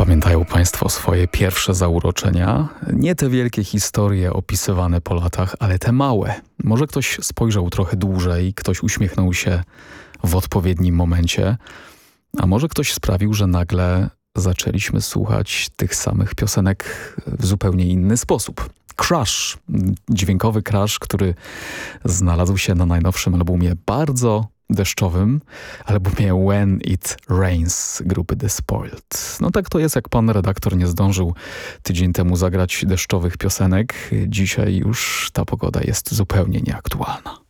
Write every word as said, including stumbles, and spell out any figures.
Pamiętają Państwo swoje pierwsze zauroczenia? Nie te wielkie historie opisywane po latach, ale te małe. Może ktoś spojrzał trochę dłużej, ktoś uśmiechnął się w odpowiednim momencie, a może ktoś sprawił, że nagle zaczęliśmy słuchać tych samych piosenek w zupełnie inny sposób. Crush, dźwiękowy crush, który znalazł się na najnowszym albumie bardzo deszczowym, albumie When It Rains grupy The Spoiled. No tak to jest, jak pan redaktor nie zdążył tydzień temu zagrać deszczowych piosenek. Dzisiaj już ta pogoda jest zupełnie nieaktualna.